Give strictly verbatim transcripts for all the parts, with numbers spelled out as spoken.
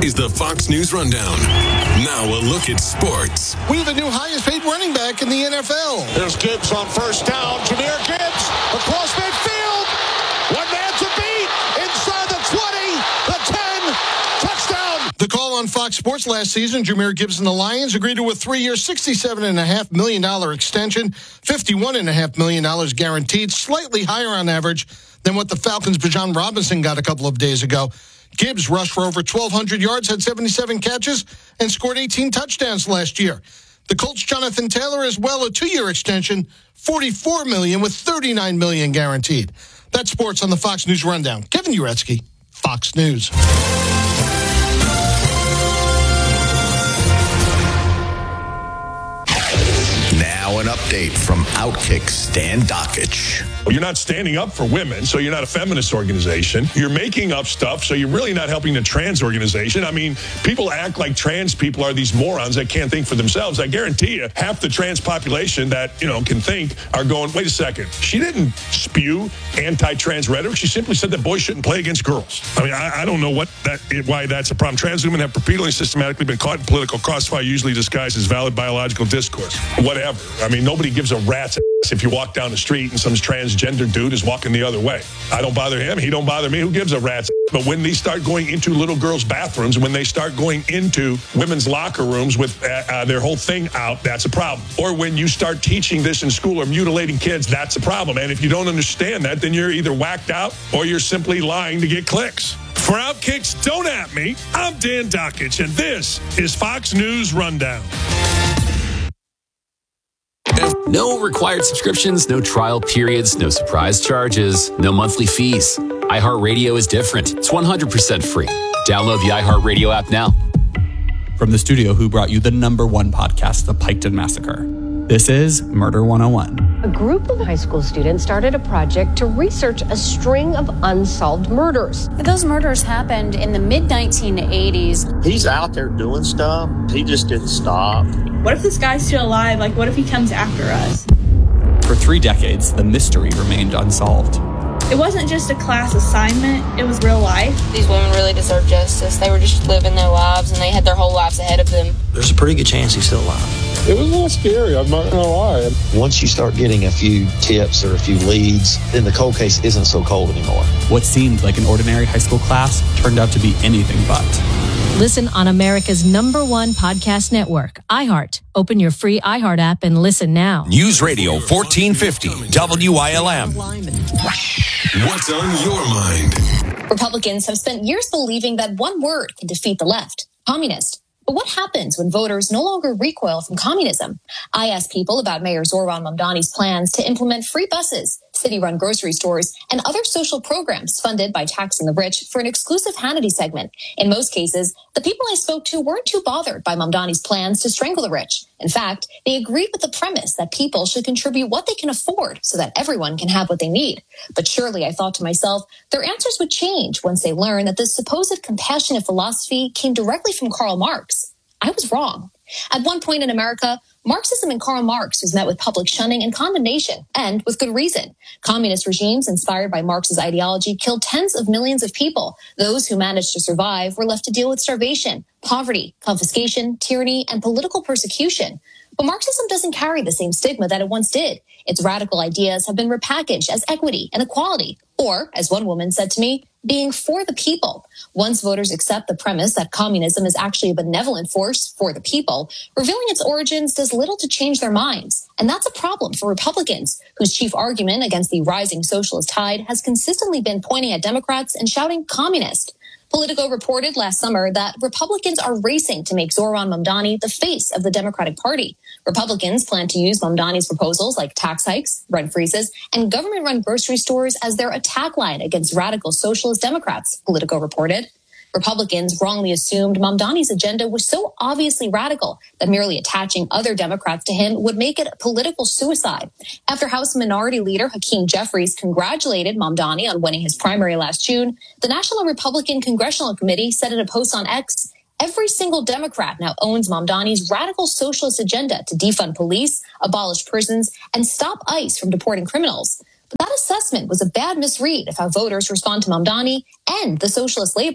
is the Fox News Rundown. Now a look at sports. We have a new highest paid running back in the N F L. There's Gibbs on first down. Jahmyr Gibbs across midfield. One man to beat. Inside the twenty, the ten. Touchdown. The call on Fox Sports last season, Jahmyr Gibbs and the Lions agreed to a three-year, sixty-seven point five million dollars extension, fifty-one point five million dollars guaranteed, slightly higher on average than what the Falcons' Bijan Robinson got a couple of days ago. Gibbs rushed for over twelve hundred yards, had seventy-seven catches, and scored eighteen touchdowns last year. The Colts' Jonathan Taylor as well, a two-year extension, forty-four million dollars with thirty-nine million dollars guaranteed. That's sports on the Fox News Rundown. Kevin Uretsky, Fox News. Now an update from Outkick Stan Dakich. You're not standing up for women, so you're not a feminist organization. You're making up stuff, so you're really not helping the trans organization. I mean, people act like trans people are these morons that can't think for themselves. I guarantee you, half the trans population that, you know, can think are going, wait a second, she didn't spew anti-trans rhetoric. She simply said that boys shouldn't play against girls. I mean, I, I don't know what that why that's a problem. Trans women have repeatedly systematically been caught in political crossfire, usually disguised as valid biological discourse. Whatever. I mean, nobody gives a rat's ass if you walk down the street and some transgender dude is walking the other way. I don't bother him. He don't bother me. Who gives a rat's ass? But when they start going into little girls' bathrooms, when they start going into women's locker rooms with uh, uh, their whole thing out, that's a problem. Or when you start teaching this in school or mutilating kids, that's a problem. And if you don't understand that, then you're either whacked out or you're simply lying to get clicks. For Outkick's Don't At Me, I'm Dan Dakich, and this is Fox News Rundown. No required subscriptions, no trial periods, no surprise charges, no monthly fees. iHeartRadio is different. It's one hundred percent free. Download the iHeartRadio app now. From the studio who brought you the number one podcast, The Piketon Massacre, this is Murder one oh one. A group of high school students started a project to research a string of unsolved murders. Those murders happened in the mid nineteen eighties. He's out there doing stuff. He just didn't stop. What if this guy's still alive? Like, what if he comes after us? For three decades, the mystery remained unsolved. It wasn't just a class assignment, it was real life. These women really deserve justice. They were just living their lives, and they had their whole lives ahead of them. There's a pretty good chance he's still alive. It was a little scary, I'm not going to lie. Once you start getting a few tips or a few leads, then the cold case isn't so cold anymore. What seemed like an ordinary high school class turned out to be anything but. Listen on America's number one podcast network, iHeart. Open your free iHeart app and listen now. News Radio fourteen fifty, W I L M. What's on your mind? Republicans have spent years believing that one word can defeat the left, communist. But what happens when voters no longer recoil from communism? I asked people about Mayor Zohran Mamdani's plans to implement free buses, city-run grocery stores, and other social programs funded by taxing the rich for an exclusive Hannity segment. In most cases, the people I spoke to weren't too bothered by Mamdani's plans to strangle the rich. In fact, they agreed with the premise that people should contribute what they can afford so that everyone can have what they need. But surely, I thought to myself, their answers would change once they learned that this supposed compassionate philosophy came directly from Karl Marx. I was wrong. At one point in America, Marxism and Karl Marx was met with public shunning and condemnation, and with good reason. Communist regimes inspired by Marx's ideology killed tens of millions of people. Those who managed to survive were left to deal with starvation, poverty, confiscation, tyranny, and political persecution. But Marxism doesn't carry the same stigma that it once did. Its radical ideas have been repackaged as equity and equality, or, as one woman said to me, being for the people. Once voters accept the premise that communism is actually a benevolent force for the people, revealing its origins does little to change their minds. And that's a problem for Republicans, whose chief argument against the rising socialist tide has consistently been pointing at Democrats and shouting communist. Politico reported last summer that Republicans are racing to make Zohran Mamdani the face of the Democratic Party. Republicans plan to use Mamdani's proposals like tax hikes, rent freezes, and government-run grocery stores as their attack line against radical socialist Democrats, Politico reported. Republicans wrongly assumed Mamdani's agenda was so obviously radical that merely attaching other Democrats to him would make it political suicide. After House Minority Leader Hakeem Jeffries congratulated Mamdani on winning his primary last June, the National Republican Congressional Committee said in a post on X, every single Democrat now owns Mamdani's radical socialist agenda to defund police, abolish prisons, and stop ICE from deporting criminals. But that assessment was a bad misread of how voters respond to Mamdani and the socialist label.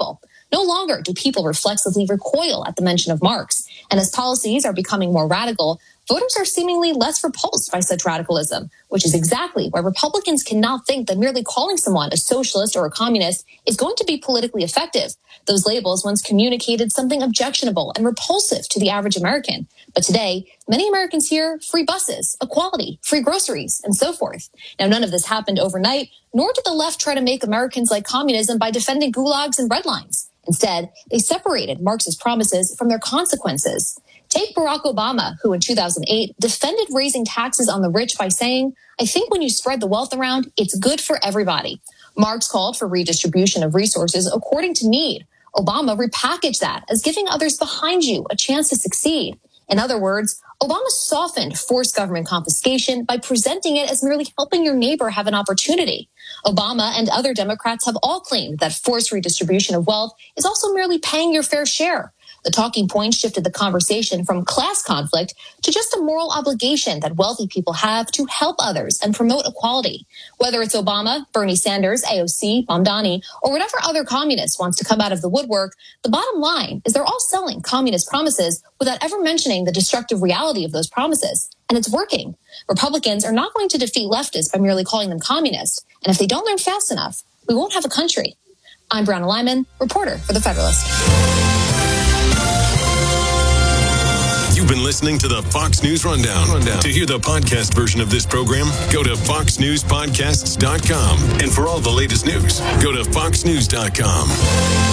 No longer do people reflexively recoil at the mention of Marx. And as policies are becoming more radical, voters are seemingly less repulsed by such radicalism, which is exactly why Republicans cannot think that merely calling someone a socialist or a communist is going to be politically effective. Those labels once communicated something objectionable and repulsive to the average American. But today, many Americans hear free buses, equality, free groceries, and so forth. Now, none of this happened overnight, nor did the left try to make Americans like communism by defending gulags and red lines. Instead, they separated Marx's promises from their consequences. Take Barack Obama, who in two thousand eight defended raising taxes on the rich by saying, "I think when you spread the wealth around, it's good for everybody." Marx called for redistribution of resources according to need. Obama repackaged that as giving others behind you a chance to succeed. In other words, Obama softened forced government confiscation by presenting it as merely helping your neighbor have an opportunity. Obama and other Democrats have all claimed that forced redistribution of wealth is also merely paying your fair share. The talking point shifted the conversation from class conflict to just a moral obligation that wealthy people have to help others and promote equality. Whether it's Obama, Bernie Sanders, A O C, Mamdani, or whatever other communist wants to come out of the woodwork, the bottom line is they're all selling communist promises without ever mentioning the destructive reality of those promises. And it's working. Republicans are not going to defeat leftists by merely calling them communist. And if they don't learn fast enough, we won't have a country. I'm Brianna Lyman, reporter for The Federalist. You've been listening to the Fox News Rundown. Rundown. To hear the podcast version of this program, go to fox news podcasts dot com. And for all the latest news, go to fox news dot com.